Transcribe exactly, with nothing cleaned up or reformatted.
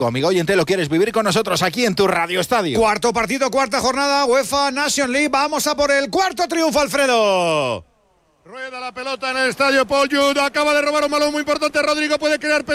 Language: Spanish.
Tu amigo oyente lo quieres vivir con nosotros aquí en tu Radio Estadio. Cuarto partido, cuarta jornada, UEFA Nation League. Vamos a por el cuarto triunfo, Alfredo. Rueda la pelota en el estadio. Paul Jude acaba de robar un balón muy importante. Rodrigo puede crear